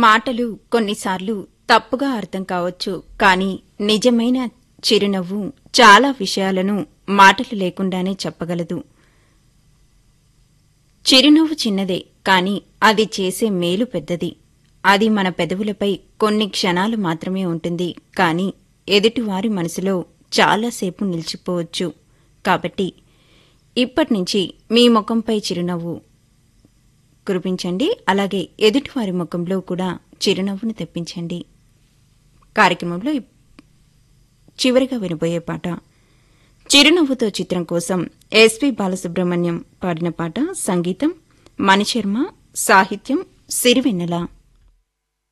మాటలు కొన్నిసార్లు తప్పుగా అర్థం కావచ్చు, కానీ నిజమైన చిరునవ్వు చాలా విషయాలను మాటలు లేకుండానే చెప్పగలదు. చిరునవ్వు చిన్నదే, కానీ అది చేసే మేలు పెద్దది. అది మన పెదవులపై కొన్ని క్షణాలు మాత్రమే ఉంటుంది, కానీ ఎదుటివారి మనసులో చాలాసేపు నిలిచిపోవచ్చు. కాబట్టి ఇప్పటినుంచి మీ ముఖంపై చిరునవ్వు కురిపించండి, అలాగే ఎదుటివారి ముఖంలో కూడా చిరునవ్వును తెప్పించండి. కార్యక్రమంలో చివరిగా వినబోయే పాట చిరునవ్వుతో చిత్రం కోసం ఎస్పి బాలసుబ్రహ్మణ్యం పాడిన పాట. సంగీతం మణిశర్మ, సాహిత్యం సిరివెన్నెల.